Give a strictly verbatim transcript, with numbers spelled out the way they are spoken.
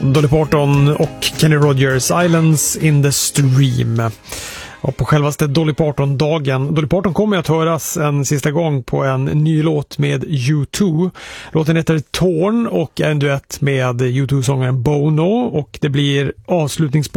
Dolly Parton och Kenny Rogers, Islands in the Stream. Och på självaste Dolly Parton-dagen. Dolly Parton kommer att höras en sista gång på en ny låt med U två. Låten heter Torn och är en duett med U två-sångaren Bono. Och det blir avslutnings